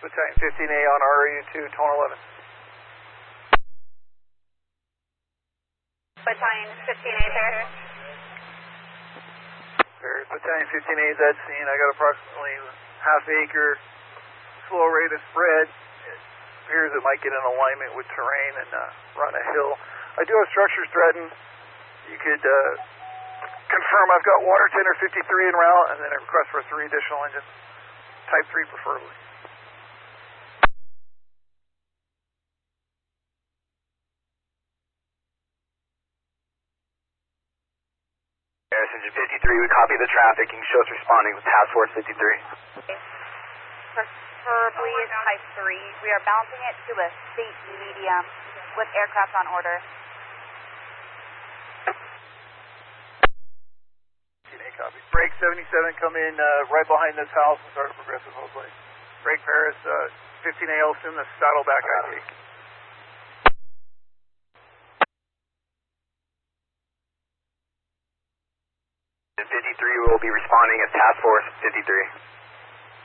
Battalion 15A on RU2, tone 11. Battalion 15A, Paris. Paris, Battalion 15A is at scene. I got approximately half-acre slow rate of spread. It appears it might get in alignment with terrain and run a hill. I do have structures threatened. You could confirm I've got water tender 53 en route, and then a request for 3 additional engines, type 3 preferably. Paris Engine 53, we copy the traffic. You can show us responding with Task Force 53. Okay. Preferably type 3. We are bouncing it to a state medium with aircraft on order. Copy. Break 77, come in right behind this house and start a progressive hold play. Break Paris, 15A Elston, the Saddleback ID. 53 will be responding as Task Force 53.